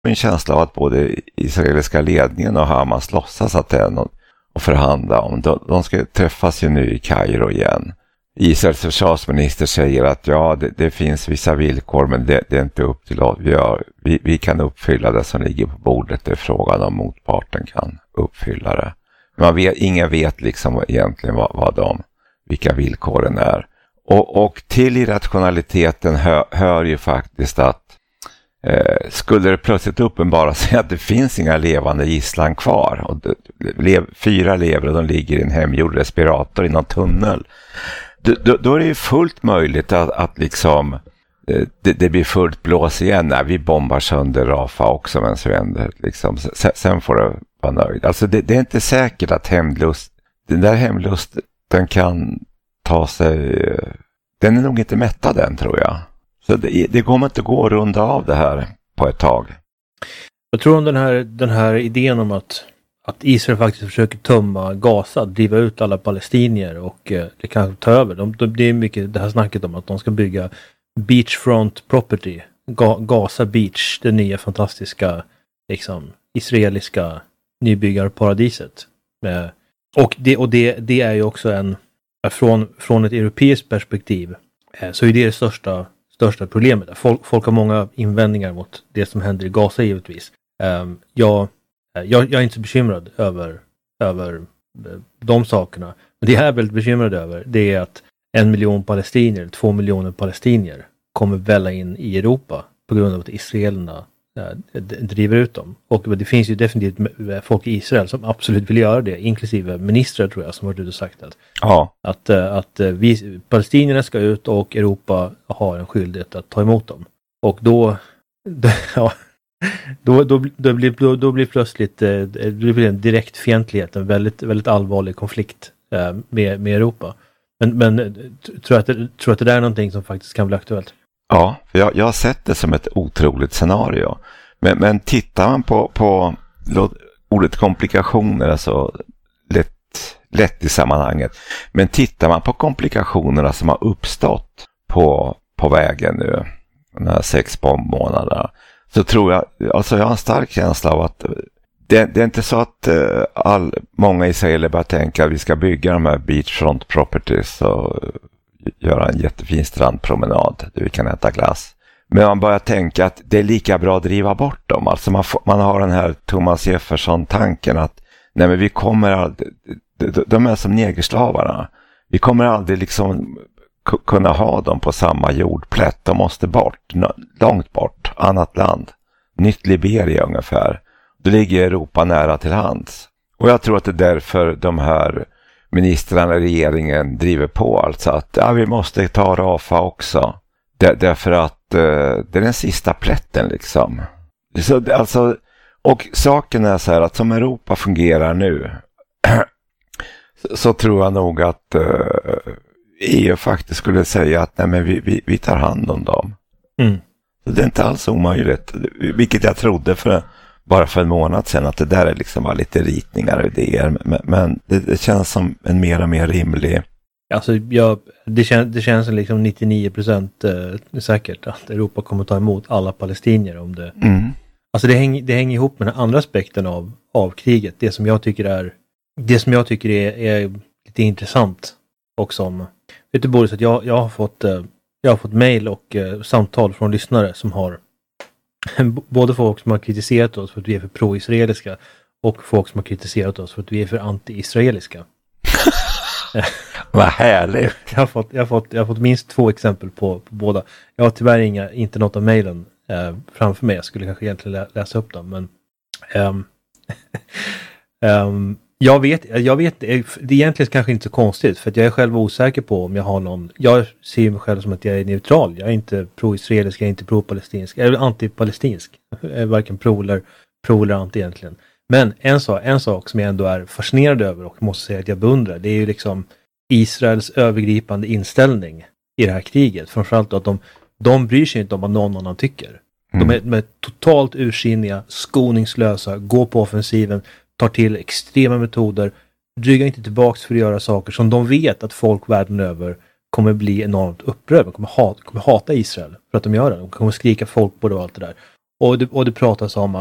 en känsla av att både israeliska ledningen och Hamas låtsas att det är något att förhandla om. De ska träffas ju nu i Kairo igen. Israels försvarsminister säger att ja, det finns vissa villkor, men det är inte upp till oss. Vi kan uppfylla det som ligger på bordet. Det är frågan om motparten kan uppfylla det. Ingen vet liksom egentligen vilka villkoren är. Och till irrationaliteten hör ju faktiskt att skulle det plötsligt uppenbara sig att det finns inga levande gisslan kvar och 4 lever och de ligger i en hemgjord respirator i någon tunnel, då är det ju fullt möjligt att liksom det blir fullt blås igen när vi bombar sönder Rafah också, men så ändå liksom, sen får det vara nöjd. Alltså det är inte säkert att den där hemlusten kan ta sig, den är nog inte mättad än, tror jag. Så det kommer inte gå att runda av det här på ett tag. Jag tror om den här idén om att Israel faktiskt försöker tömma Gaza, driva ut alla palestinier och det kan ta över. Det är mycket det här snacket om att de ska bygga beachfront property, Gaza Beach, det nya fantastiska liksom israeliska nybyggarparadiset. Och det är ju också från ett europeiskt perspektiv så är det största problemet. Folk har många invändningar mot det som händer i Gaza givetvis. Jag är inte så bekymrad över de sakerna. Men det jag är väldigt bekymrad över, det är att 1 miljon palestinier, 2 miljoner palestinier kommer välla in i Europa på grund av att israelerna driver ut dem. Och det finns ju definitivt folk i Israel som absolut vill göra det, inklusive ministrar tror jag som har varit ute och sagt att palestinierna ska ut och Europa har en skyldighet att ta emot dem. Och då blir plötsligt det blir en direkt fientlighet, en väldigt, väldigt allvarlig konflikt med Europa. Men tror att det där är någonting som faktiskt kan bli aktuellt? Ja, jag har sett det som ett otroligt scenario. Men tittar man på ordet komplikationer, alltså lätt i sammanhanget. Men tittar man på komplikationerna som har uppstått på vägen nu, de här 6 bombmånaderna, så tror jag, alltså jag har en stark känsla av att det är inte så att många israeler bara tänker att vi ska bygga de här beachfront properties och göra en jättefin strandpromenad där vi kan äta glass. Men man börjar tänka att det är lika bra att driva bort dem. Alltså man har den här Thomas Jefferson-tanken att nej, men vi kommer aldrig, de är som negerslavarna. Vi kommer aldrig liksom kunna ha dem på samma jordplätt. De måste bort, långt bort, annat land. Nytt Liberia ungefär. Då ligger Europa nära till hands. Och jag tror att det är därför de här ministrarna i regeringen driver på, alltså att vi måste ta Rafah också. Därför att det är den sista plätten liksom. Så, alltså, och saken är så här att som Europa fungerar nu så tror jag nog att EU faktiskt skulle säga att nej, men vi tar hand om dem. Så det är inte alls omöjligt, vilket jag trodde bara för en månad sedan, att det där är liksom bara lite ritningar och idéer, men det känns som en mer och mer rimlig. Alltså det känns liksom 99% säkert att Europa kommer ta emot alla palestinier om det. Alltså det hänger ihop med den andra aspekten av kriget, det som jag tycker är lite intressant, och som vet du Boris, att jag har fått mejl och samtal från lyssnare som har både folk som har kritiserat oss för att vi är för pro-israeliska och folk som har kritiserat oss för att vi är för anti-israeliska. Vad härligt. Jag har fått minst 2 exempel på båda. Jag har tyvärr inte något av mejlen framför mig. Jag skulle kanske egentligen läsa upp dem, men jag vet det är egentligen kanske inte så konstigt, för att jag är själv osäker på om jag har någon. Jag ser mig själv som att jag är neutral. Jag är inte pro-israelisk, jag är inte pro-palestinsk, jag är anti-palestinsk. Jag är varken pro eller anti egentligen. Men en sak som jag ändå är fascinerad över och måste säga att jag beundrar, det är ju liksom Israels övergripande inställning i det här kriget. Framförallt att de bryr sig inte om vad någon annan tycker. De är totalt ursinniga, skoningslösa, går på offensiven, tar till extrema metoder, drygar inte tillbaks för att göra saker som de vet att folk världen över kommer bli enormt upprörda. De kommer hata Israel för att de gör det. De kommer skrika folkmord och allt det där. Och det pratas om